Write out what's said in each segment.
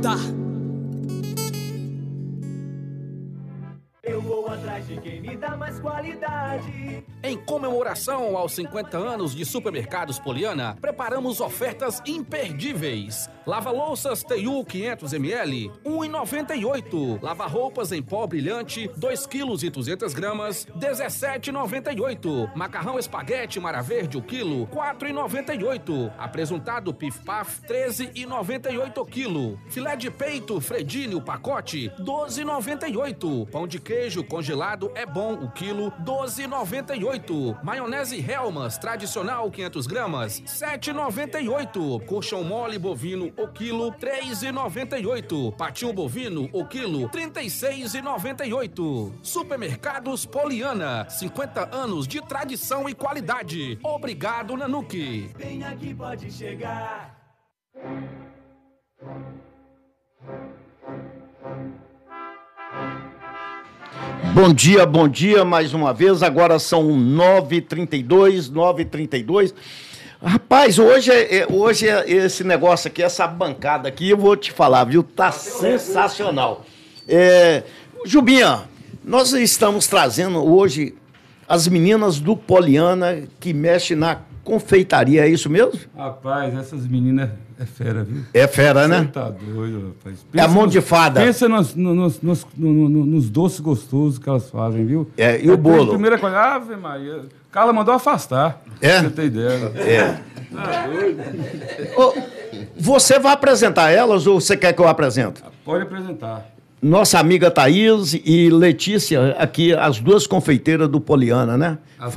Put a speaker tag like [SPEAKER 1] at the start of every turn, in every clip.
[SPEAKER 1] Eita!
[SPEAKER 2] Eu vou atrás de quem me dá mais qualidade.
[SPEAKER 3] Em comemoração aos 50 anos de Supermercados Poliana, preparamos ofertas imperdíveis. Lava-louças TU 500ml, R$ 1,98. Lava-roupas em pó brilhante, 2 kg e 200 gramas, R$ 17,98. Macarrão espaguete Mara Verde, o quilo, R$ 4,98. Apresuntado Pif Paf, R$ 13,98 quilo. Filé de peito Fredini, o pacote, R$ 12,98. Pão de queijo congelado é bom, o quilo, R$ 12,98. Maionese Helmas, tradicional, 500 gramas, R$ 7,98. Colchão mole bovino, o quilo, R$ 3,98. Patinho bovino, o quilo, R$ 36,98. Supermercados Poliana, 50 anos de tradição e qualidade. Obrigado, Nanuque.
[SPEAKER 2] Vem aqui, pode chegar.
[SPEAKER 4] Bom dia mais uma vez. Agora são 9h32. Rapaz, hoje é esse negócio aqui, essa bancada aqui, eu vou te falar, viu? Tá sensacional. Jubinha, nós estamos trazendo hoje as meninas do Poliana que mexem na confeitaria, é isso mesmo?
[SPEAKER 5] Rapaz, essas meninas é fera, viu?
[SPEAKER 4] É fera, né?
[SPEAKER 5] Você tá doido, rapaz.
[SPEAKER 4] É a mão de fada.
[SPEAKER 5] Pensa nos doces gostosos que elas fazem, viu?
[SPEAKER 4] E o bolo?
[SPEAKER 5] Primeira coisa, Ave Maria, Carla mandou afastar.
[SPEAKER 4] É?
[SPEAKER 5] Você tem ideia. Tá doido.
[SPEAKER 4] Você vai apresentar elas ou você quer que eu apresente?
[SPEAKER 5] Pode apresentar.
[SPEAKER 4] Nossa amiga Thaís e Letícia, aqui, as duas confeiteiras do Poliana, né?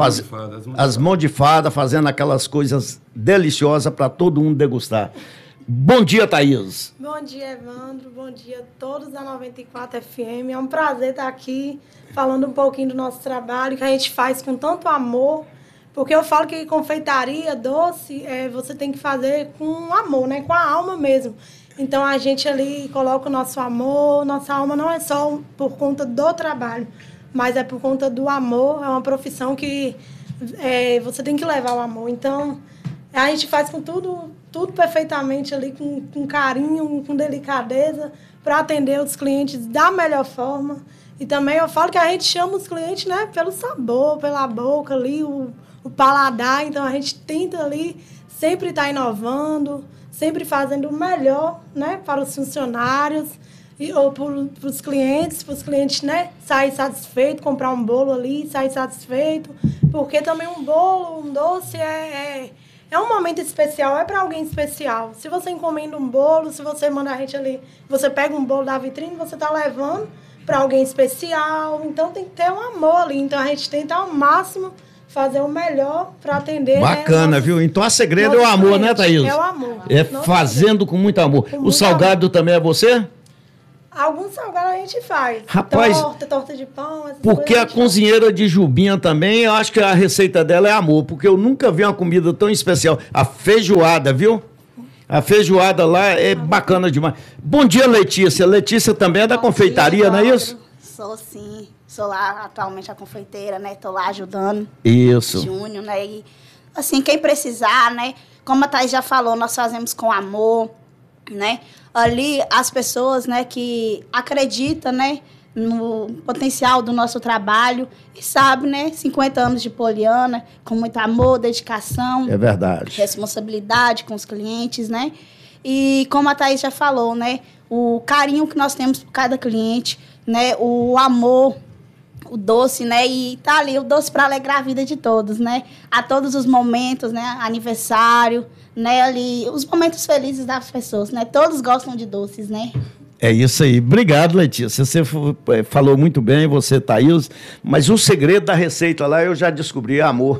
[SPEAKER 4] As mãos de fada, fazendo aquelas coisas deliciosas para todo mundo degustar. Bom dia, Thaís.
[SPEAKER 6] Bom dia, Evandro. Bom dia a todos da 94 FM. É um prazer estar aqui falando um pouquinho do nosso trabalho, que a gente faz com tanto amor. Porque eu falo que confeitaria, doce, você tem que fazer com amor, né? Com a alma mesmo. Então, a gente ali coloca o nosso amor, nossa alma não é só por conta do trabalho, mas é por conta do amor. É uma profissão que você tem que levar o amor. Então, a gente faz com tudo perfeitamente ali, com carinho, com delicadeza, para atender os clientes da melhor forma. E também eu falo que a gente chama os clientes, né, pelo sabor, pela boca ali, o paladar. Então, a gente tenta ali sempre estar inovando, sempre fazendo o melhor, né, para os funcionários ou para os clientes, né, sair satisfeito, comprar um bolo ali, sair satisfeito, porque também um bolo, um doce é um momento especial, é para alguém especial. Se você encomenda um bolo, se você manda a gente ali, você pega um bolo da vitrine, você está levando para alguém especial, então tem que ter um amor ali. Então a gente tenta ao máximo fazer o melhor para atender.
[SPEAKER 4] Bacana, viu? Então, a segredo é o amor, né, Thaís?
[SPEAKER 6] É o amor.
[SPEAKER 4] Fazendo com muito amor. O salgado também é você?
[SPEAKER 6] Alguns salgados a gente faz.
[SPEAKER 4] Rapaz,
[SPEAKER 6] torta de pão.
[SPEAKER 4] Porque a cozinheira de Jubinha também, eu acho que a receita dela é amor, porque eu nunca vi uma comida tão especial. A feijoada, viu? A feijoada lá é bacana demais. Bom dia, Letícia. Letícia também é da confeitaria, não é isso?
[SPEAKER 7] Sou sim. Sou lá atualmente a confeiteira, né? Tô lá ajudando.
[SPEAKER 4] Isso.
[SPEAKER 7] Júnior, né? E, assim, quem precisar, né? Como a Thaís já falou, nós fazemos com amor, né? Ali, as pessoas, né, que acreditam, né, no potencial do nosso trabalho e sabe, né, 50 anos de Poliana, com muito amor, dedicação.
[SPEAKER 4] É verdade.
[SPEAKER 7] Responsabilidade com os clientes, né? E como a Thaís já falou, né, o carinho que nós temos por cada cliente, né, o amor, o doce, né? E tá ali o doce para alegrar a vida de todos, né? A todos os momentos, né? Aniversário, né? Ali, os momentos felizes das pessoas, né? Todos gostam de doces, né?
[SPEAKER 4] É isso aí. Obrigado, Letícia. Você falou muito bem, você, Thaís. Mas o segredo da receita lá eu já descobri, é amor.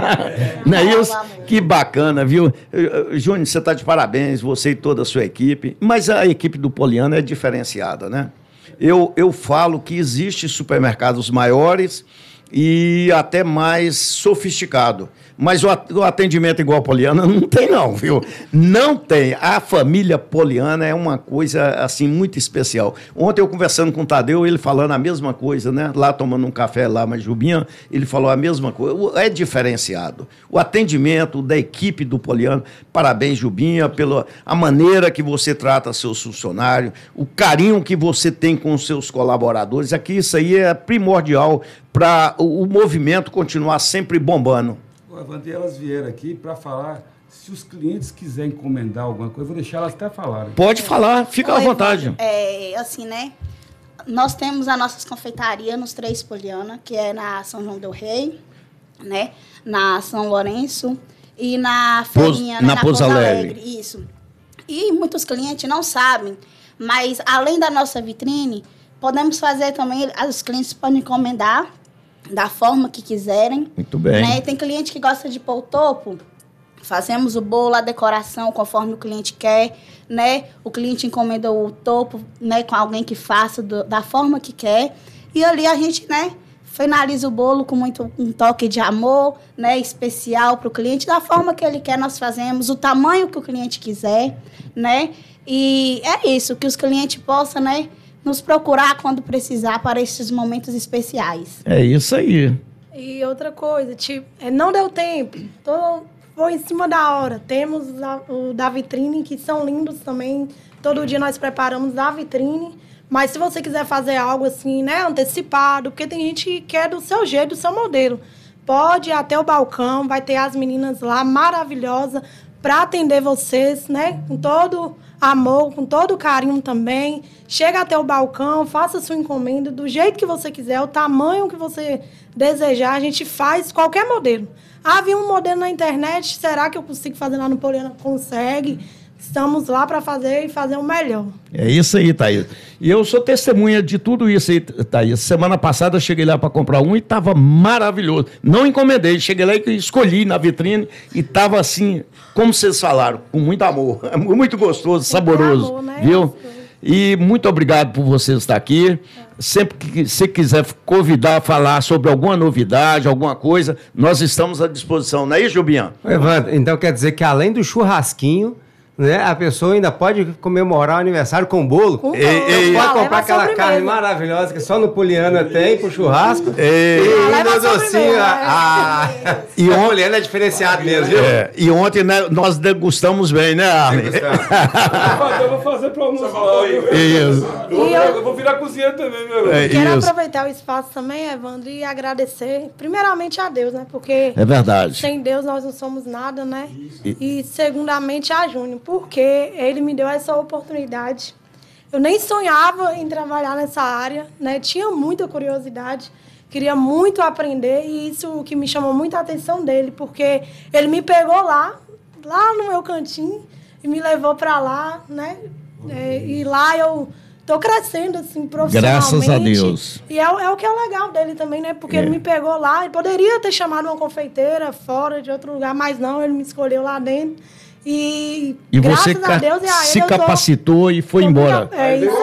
[SPEAKER 4] Não é isso? Que bacana, viu? Júnior, você está de parabéns, você e toda a sua equipe. Mas a equipe do Poliana é diferenciada, né? Eu falo que existem supermercados maiores e até mais sofisticado. Mas o atendimento igual a Poliana não tem não, viu? Não tem. A família Poliana é uma coisa, assim, muito especial. Ontem eu conversando com o Tadeu, ele falando a mesma coisa, né? Lá tomando um café lá, mas Jubinha, ele falou a mesma coisa. É diferenciado. O atendimento da equipe do Poliana, parabéns, Jubinha, pela a maneira que você trata seus funcionários, o carinho que você tem com os seus colaboradores. Aqui isso aí é primordial para o movimento continuar sempre bombando.
[SPEAKER 5] Evandro, elas vieram aqui para falar, se os clientes quiserem encomendar alguma coisa, eu vou deixar elas até falarem.
[SPEAKER 4] Pode falar, fica à vontade.
[SPEAKER 7] Assim, né? Nós temos as nossas confeitarias nos 3 Poliana, que é na São João del Rei, né? Na São Lourenço e na feirinha,
[SPEAKER 4] na
[SPEAKER 7] Pouso
[SPEAKER 4] Alegre.
[SPEAKER 7] Isso. E muitos clientes não sabem, mas além da nossa vitrine, podemos fazer também, os clientes podem encomendar da forma que quiserem.
[SPEAKER 4] Muito bem.
[SPEAKER 7] Né? Tem cliente que gosta de pôr o topo, fazemos o bolo, a decoração conforme o cliente quer, né? O cliente encomenda o topo, né, com alguém que faça da forma que quer. E ali a gente, né, finaliza o bolo com um toque de amor, né, especial para o cliente, da forma que ele quer, nós fazemos, o tamanho que o cliente quiser, né? E é isso, que os clientes possam, né, nos procurar quando precisar para esses momentos especiais.
[SPEAKER 4] É isso aí.
[SPEAKER 6] E outra coisa, tipo, não deu tempo, foi em cima da hora. Temos o da vitrine, que são lindos também. Todo dia nós preparamos da vitrine. Mas se você quiser fazer algo assim, né, antecipado, porque tem gente que quer do seu jeito, do seu modelo. Pode ir até o balcão, vai ter as meninas lá maravilhosas para atender vocês, né, com todo amor, com todo carinho também. Chega até o balcão, faça sua encomenda do jeito que você quiser, o tamanho que você desejar, a gente faz qualquer modelo. Vi um modelo na internet, será que eu consigo fazer lá no Poliana? Consegue. Estamos lá para fazer e fazer o melhor.
[SPEAKER 4] É isso aí, Thaís. E eu sou testemunha de tudo isso aí, Thaís. Semana passada eu cheguei lá para comprar um e estava maravilhoso. Não encomendei, cheguei lá e escolhi na vitrine e estava assim, como vocês falaram, com muito amor. Muito gostoso, saboroso,
[SPEAKER 6] amor, né?
[SPEAKER 4] viu? E muito obrigado por você estar aqui. Sempre que você quiser convidar, falar sobre alguma novidade, alguma coisa, nós estamos à disposição. Não é isso, Jubinha?
[SPEAKER 1] Evandro, então quer dizer que além do churrasquinho, né, a pessoa ainda pode comemorar o aniversário com bolo. Pode comprar aquela carne maravilhosa que só no Poliana tem pro churrasco. E ainda docinho. E o Poliana é diferenciado mesmo, viu?
[SPEAKER 4] E ontem, né, nós degustamos bem, né, Arlen?
[SPEAKER 5] Eu vou fazer para almoço.
[SPEAKER 4] Isso.
[SPEAKER 5] Eu vou virar cozinheiro também, meu irmão.
[SPEAKER 6] Quero aproveitar o espaço também, Evandro, e agradecer, primeiramente a Deus, né? Porque
[SPEAKER 4] É verdade.
[SPEAKER 6] sem Deus nós não somos nada, né? E segundamente a Júnior, porque ele me deu essa oportunidade. Eu nem sonhava em trabalhar nessa área, né? Tinha muita curiosidade, queria muito aprender, e isso que me chamou muita atenção dele, porque ele me pegou lá no meu cantinho, e me levou para lá, né? E lá eu tô crescendo, assim, profissionalmente.
[SPEAKER 4] Graças a Deus.
[SPEAKER 6] E é o que é legal dele também, né? Porque ele me pegou lá, ele poderia ter chamado uma confeiteira fora, de outro lugar, mas não, ele me escolheu lá dentro. E
[SPEAKER 4] você
[SPEAKER 6] graças a Deus, e a
[SPEAKER 4] se
[SPEAKER 6] ele,
[SPEAKER 4] capacitou e foi embora.
[SPEAKER 6] É isso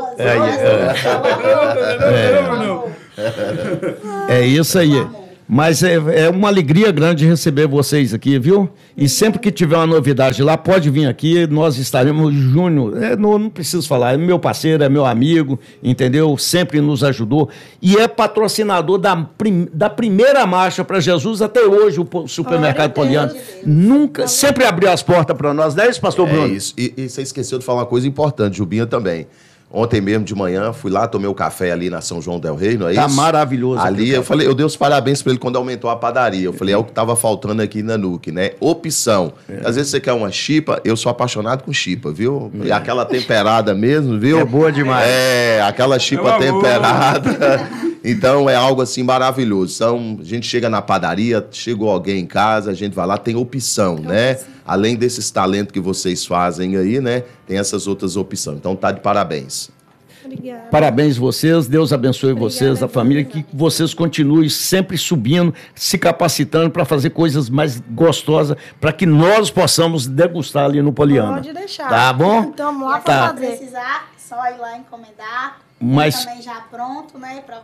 [SPEAKER 6] aí.
[SPEAKER 4] É isso aí. Mas é uma alegria grande receber vocês aqui, viu? E sempre que tiver uma novidade lá, pode vir aqui, nós estaremos. Júnior, não preciso falar, é meu parceiro, é meu amigo, entendeu? Sempre nos ajudou. E é patrocinador da primeira marcha para Jesus até hoje, o Supermercado Poliana. Nunca, sempre abriu as portas para nós, não é isso, pastor Bruno?
[SPEAKER 8] É isso. E você esqueceu de falar uma coisa importante, Jubinha também. Ontem mesmo de manhã, fui lá, tomei um café ali na São João del Rei, não é isso?
[SPEAKER 4] Tá maravilhoso.
[SPEAKER 8] Ali eu falei, eu dei os parabéns pra ele quando aumentou a padaria. Eu falei, é o que tava faltando aqui na Nuke, né? Opção. Às vezes você quer uma chipa, eu sou apaixonado com chipa, viu? E aquela temperada mesmo, viu?
[SPEAKER 4] É boa demais.
[SPEAKER 8] Aquela chipa temperada. Então é algo assim maravilhoso. Então, a gente chega na padaria, chegou alguém em casa, a gente vai lá, tem opção, né? Além desses talentos que vocês fazem aí, né? Tem essas outras opções. Então tá de parabéns.
[SPEAKER 6] Obrigada.
[SPEAKER 4] Parabéns vocês, Deus abençoe vocês, a família, que vocês continuem sempre subindo, se capacitando para fazer coisas mais gostosas, para que nós possamos degustar ali no Poliana.
[SPEAKER 6] Pode deixar.
[SPEAKER 4] Tá bom?
[SPEAKER 6] Estamos lá
[SPEAKER 7] Se
[SPEAKER 6] para fazer.
[SPEAKER 7] precisar, só ir lá encomendar.
[SPEAKER 4] Mas-
[SPEAKER 7] Também já pronto, né?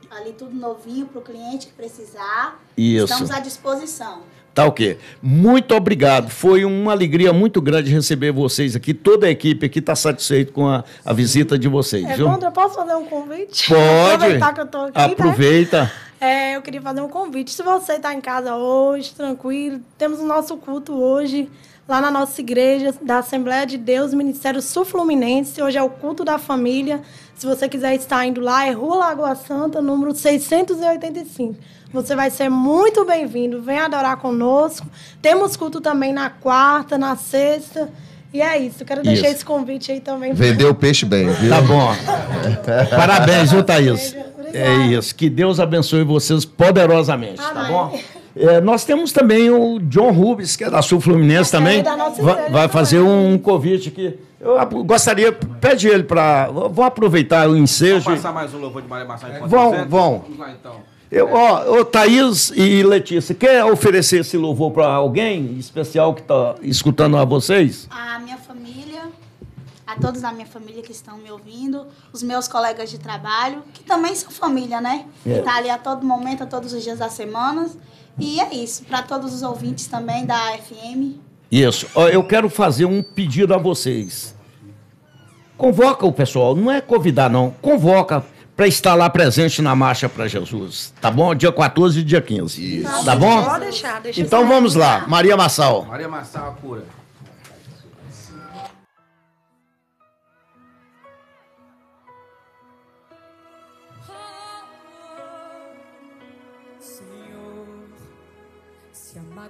[SPEAKER 7] Ali tudo novinho para o cliente que precisar.
[SPEAKER 4] Isso.
[SPEAKER 7] Estamos à disposição.
[SPEAKER 4] Tá ok. Muito obrigado. Foi uma alegria muito grande receber vocês aqui. Toda a equipe aqui está satisfeita com a visita de vocês. Viu?
[SPEAKER 6] Evandro, eu posso fazer um convite?
[SPEAKER 4] Pode.
[SPEAKER 6] Aproveitar que eu tô aqui,
[SPEAKER 4] Aproveita.
[SPEAKER 6] né? Eu queria fazer um convite. Se você está em casa hoje, tranquilo, temos o nosso culto hoje, lá na nossa igreja da Assembleia de Deus, Ministério Sul Fluminense. Hoje é o culto da família. Se você quiser estar indo lá, é Rua Lagoa Santa, número 685. Você vai ser muito bem-vindo. Venha adorar conosco. Temos culto também na quarta, na sexta. E é isso. Quero deixar esse convite aí também.
[SPEAKER 8] Vendeu o peixe bem, viu?
[SPEAKER 4] Tá bom. Parabéns, viu, Thaís?
[SPEAKER 6] Obrigada.
[SPEAKER 4] É isso. Que Deus abençoe vocês poderosamente, tá
[SPEAKER 6] Amém.
[SPEAKER 4] bom? Nós temos também o John Rubens, que é da Sul Fluminense também.
[SPEAKER 6] da nossa
[SPEAKER 4] Vai
[SPEAKER 6] igreja
[SPEAKER 4] fazer um convite aqui. Eu gostaria, pede ele para. Vou aproveitar o ensejo.
[SPEAKER 9] Vamos passar mais um louvor de Maria Massal enquanto
[SPEAKER 4] Vão.
[SPEAKER 9] Vamos lá, então.
[SPEAKER 4] Thaís e Letícia, quer oferecer esse louvor para alguém especial que está escutando a vocês?
[SPEAKER 7] A minha família, a todos da minha família que estão me ouvindo, os meus colegas de trabalho, que também são família, né? Que tá ali a todo momento, a todos os dias da semana. E é isso, para todos os ouvintes também da FM.
[SPEAKER 4] Isso. Eu quero fazer um pedido a vocês. Convoca o pessoal, não é convidar não, convoca para estar lá presente na Marcha para Jesus, tá bom? Dia 14 e dia 15.
[SPEAKER 8] Isso.
[SPEAKER 4] Tá bom?
[SPEAKER 6] Pode deixar, deixa
[SPEAKER 4] Então vamos lá, Maria Massal.
[SPEAKER 9] Maria Massal, a cura.